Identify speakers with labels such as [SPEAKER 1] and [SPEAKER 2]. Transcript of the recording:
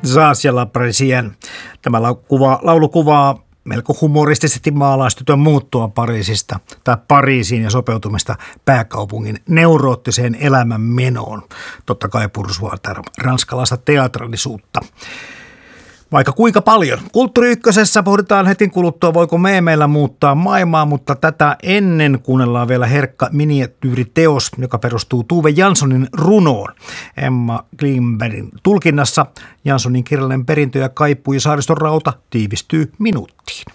[SPEAKER 1] Zaz ja La Parisienne. Tämä laulu kuvaa melko humoristisesti maalaistytön muuttua Pariisista tai Pariisiin ja sopeutumista pääkaupungin neuroottiseen elämänmenoon. Totta kai pursuaa ranskalaista teatrallisuutta. Vaikka kuinka paljon. Kulttuuri Ykkösessä pohditaan heti kuluttua, voiko meillä muuttaa maailmaa, mutta tätä ennen kuunnellaan vielä herkkä miniatyyriteos, joka perustuu Tove Janssonin runoon. Emma Klimbergin tulkinnassa Janssonin kirjallinen perintö ja kaipuu ja Saariston rauta tiivistyy minuuttiin.